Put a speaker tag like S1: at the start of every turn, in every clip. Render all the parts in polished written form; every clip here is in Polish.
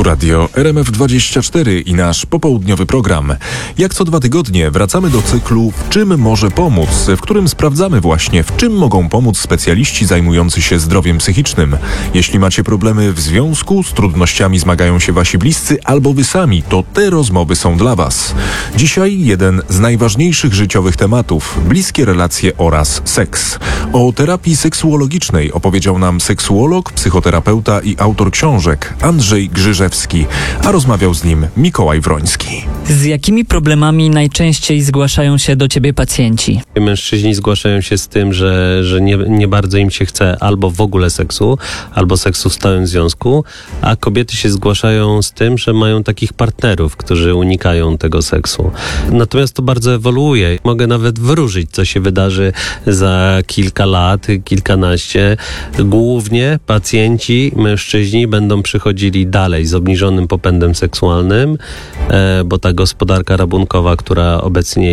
S1: Radio RMF24 i nasz popołudniowy program. Jak co 2 tygodnie wracamy do cyklu W czym może pomóc, w którym sprawdzamy właśnie, w czym mogą pomóc specjaliści zajmujący się zdrowiem psychicznym. Jeśli macie problemy w związku, z trudnościami zmagają się wasi bliscy albo wy sami, to te rozmowy są dla was. Dzisiaj jeden z najważniejszych życiowych tematów – bliskie relacje oraz seks. O terapii seksuologicznej opowiedział nam seksuolog, psychoterapeuta i autor książek Andrzej Grzyżewski, a rozmawiał z nim Mikołaj Wroński.
S2: Z jakimi problemami najczęściej zgłaszają się do ciebie pacjenci?
S3: Mężczyźni zgłaszają się z tym, że nie bardzo im się chce albo w ogóle seksu, albo seksu w stałym związku, a kobiety się zgłaszają z tym, że mają takich partnerów, którzy unikają tego seksu. Natomiast to bardzo ewoluuje. Mogę nawet wróżyć, co się wydarzy za kilka lat, kilkanaście. Głównie pacjenci, mężczyźni będą przychodzili dalej z obniżonym popędem seksualnym, bo ta gospodarka rabunkowa, która obecnie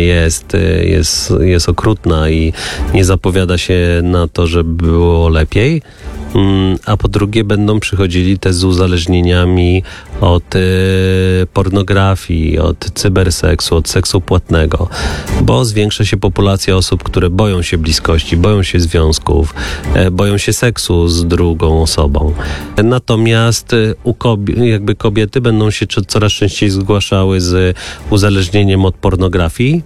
S3: jest okrutna i nie zapowiada się na to, żeby było lepiej. A po drugie będą przychodzili też z uzależnieniami od pornografii, od cyberseksu, od seksu płatnego, bo zwiększa się populacja osób, które boją się bliskości, boją się związków, boją się seksu z drugą osobą. Natomiast kobiety będą się coraz częściej zgłaszały z uzależnieniem od pornografii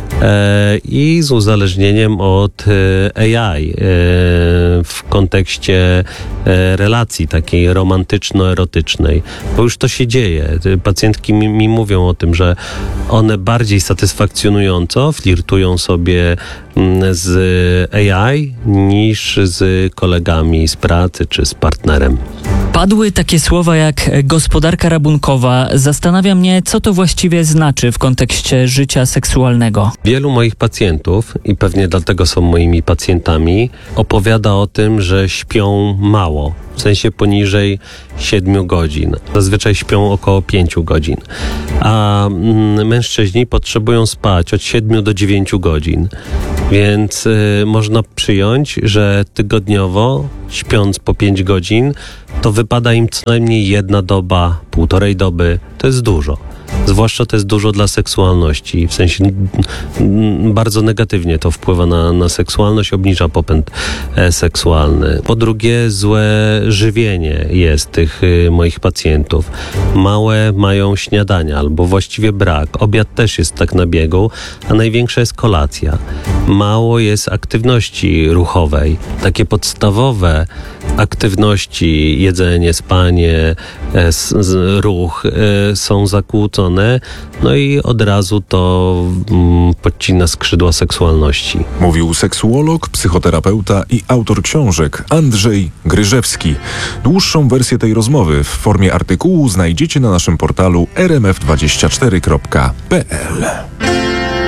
S3: i z uzależnieniem od AI w kontekście relacji takiej romantyczno-erotycznej, bo już to się dzieje. Pacjentki mi mówią o tym, że one bardziej satysfakcjonująco flirtują sobie z AI niż z kolegami z pracy czy z partnerem.
S2: Padły takie słowa jak gospodarka rabunkowa. Zastanawia mnie, co to właściwie znaczy w kontekście życia seksualnego.
S3: Wielu moich pacjentów, i pewnie dlatego są moimi pacjentami, opowiada o tym, że śpią mało. W sensie poniżej 7 godzin. Zazwyczaj śpią około 5 godzin. A mężczyźni potrzebują spać od 7 do 9 godzin. Więc można przyjąć, że tygodniowo, śpiąc po 5 godzin, to wypada im co najmniej 1 doba, 1,5 doby. To jest dużo. Zwłaszcza to jest dużo dla seksualności, w sensie bardzo negatywnie to wpływa na seksualność, obniża popęd seksualny. Po drugie, złe żywienie jest tych moich pacjentów. Małe mają śniadania, albo właściwie brak. Obiad też jest tak na biegu, a największa jest kolacja. Mało jest aktywności ruchowej. Takie podstawowe aktywności, jedzenie, spanie, ruch są zakłócone. No i od razu to podcina skrzydła seksualności.
S1: Mówił seksuolog, psychoterapeuta i autor książek Andrzej Gryżewski. Dłuższą wersję tej rozmowy w formie artykułu znajdziecie na naszym portalu rmf24.pl.